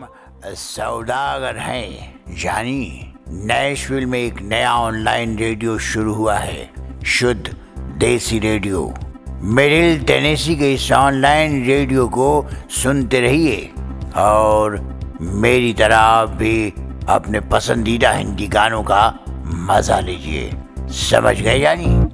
सौदागर हैं। जानी, नैशविल में एक नया ऑनलाइन रेडियो शुरू हुआ है, शुद्ध देसी रेडियो। मिडिल टेनेसी के इस ऑनलाइन रेडियो को सुनते रहिए और मेरी तरह आप भी अपने पसंदीदा हिंदी गानों का मजा लीजिए। समझ गए जानी?